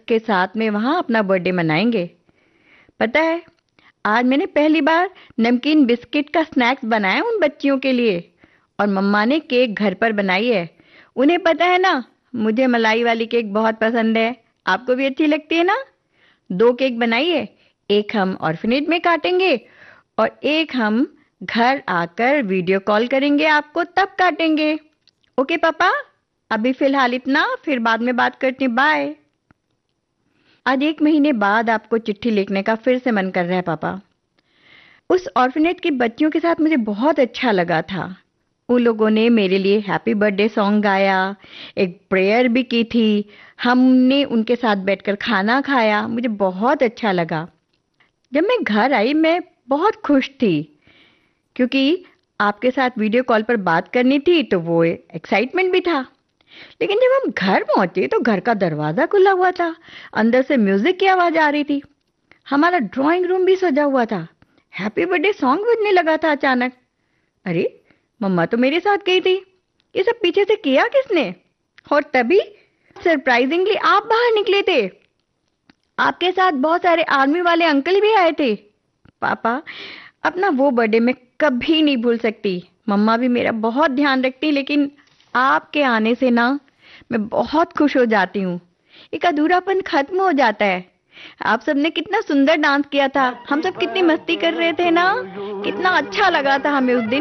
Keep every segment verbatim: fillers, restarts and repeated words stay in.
के साथ में वहाँ अपना बर्थडे मनाएंगे। पता है, आज मैंने पहली बार नमकीन बिस्किट का स्नैक्स बनाया उन बच्चियों के लिए, और मम्मा ने केक घर पर बनाई है। उन्हें पता है ना, मुझे मलाई वाली केक बहुत पसंद है। आपको भी अच्छी लगती है ना? दो केक बनाइए, एक हम ऑर्फनेज में काटेंगे और एक हम घर आकर वीडियो कॉल करेंगे, आपको तब काटेंगे। ओके पापा, अभी फिलहाल इतना, फिर बाद में बात करते हैं। बाय। आज एक महीने बाद आपको चिट्ठी लिखने का फिर से मन कर रहा है पापा। उस ऑर्फनेज की बच्चियों के साथ मुझे बहुत अच्छा लगा था। उन लोगों ने मेरे लिए हैप्पी बर्थडे सॉन्ग गाया, एक प्रेयर भी की थी। हमने उनके साथ बैठकर खाना खाया, मुझे बहुत अच्छा लगा। जब मैं घर आई मैं बहुत खुश थी, क्योंकि आपके साथ वीडियो कॉल पर बात करनी थी, तो वो एक्साइटमेंट भी था। लेकिन जब हम घर पहुंचे तो घर का दरवाजा खुला हुआ था, अंदर से म्यूजिक की आवाज आ रही थी। हमारा ड्राइंग रूम भी सजा हुआ था, हैप्पी बर्थडे सॉन्ग बजने लगा था अचानक। अरे, मम्मा तो मेरे साथ गई थी, ये सब पीछे से किया किसने? और तभी सरप्राइजिंगली आप बाहर निकले थे। आपके साथ बहुत सारे आर्मी वाले अंकल भी आए थे। पापा, अपना वो बर्थडे मैं कभी नहीं भूल सकती। मम्मा भी मेरा बहुत ध्यान रखती, लेकिन आपके आने से ना मैं बहुत खुश हो जाती हूँ। एक अधूरापन खत्म हो जाता है। आप सबने कितना सुंदर डांस किया था, हम सब कितनी मस्ती कर रहे थे ना, कितना अच्छा लगा था हमें उस दिन।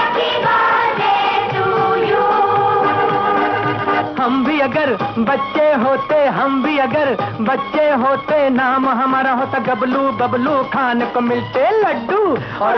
हम भी अगर बच्चे होते, हम भी अगर बच्चे होते, नाम हमारा होता गबलू, बबलू खान को मिलते लड्डू। और